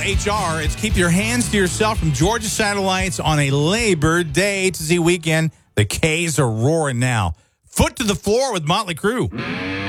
HR. It's Keep Your Hands to Yourself from Georgia Satellites on a Labor Day to Z weekend. The K's are roaring now. Foot to the floor with Motley Crue.